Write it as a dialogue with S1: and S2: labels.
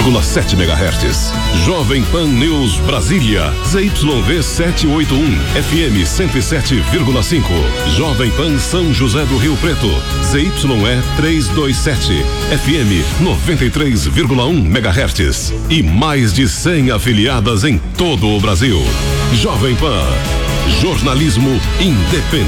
S1: 100,7 MHz. Jovem Pan News Brasília, ZYV 781, FM 107,5. Jovem Pan São José do Rio Preto, ZYE 327, FM 93,1 MHz. E mais de 100 afiliadas em todo o Brasil. Jovem Pan, jornalismo independente.